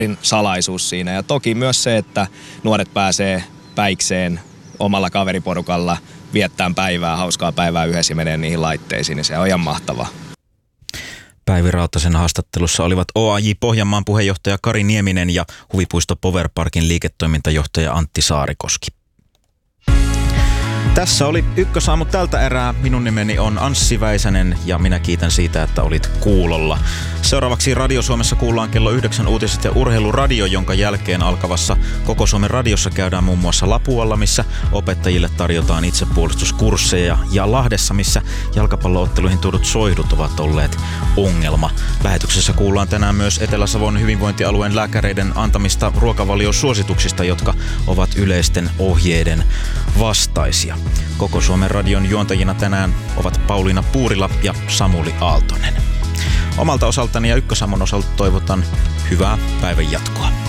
salaisuus siinä. Ja toki myös se, että nuoret pääsee päikseen omalla kaveriporukalla viettämään päivää, hauskaa päivää yhdessä ja menee niihin laitteisiin, niin se on ihan mahtavaa. Päivi Rautasen haastattelussa olivat OAJ Pohjanmaan puheenjohtaja Kari Nieminen ja Huvipuisto Powerparkin liiketoimintajohtaja Antti Saarikoski. Tässä oli Ykkösaamu tältä erää. Minun nimeni on Anssi Väisänen ja minä kiitän siitä, että olit kuulolla. Seuraavaksi Radio Suomessa kuullaan kello 9 uutiset ja urheiluradio, jonka jälkeen alkavassa Koko Suomen radiossa käydään muun muassa Lapualla, missä opettajille tarjotaan itsepuolustuskursseja, ja Lahdessa, missä jalkapallootteluihin tuodut soihdut ovat olleet ongelma. Lähetyksessä kuullaan tänään myös Etelä-Savon hyvinvointialueen lääkäreiden antamista ruokavaliosuosituksista, jotka ovat yleisten ohjeiden vastaisia. Koko Suomen radion juontajina tänään ovat Pauliina Puurila ja Samuli Aaltonen. Omalta osaltani ja Ykkösaamun osalta toivotan hyvää päivän jatkoa.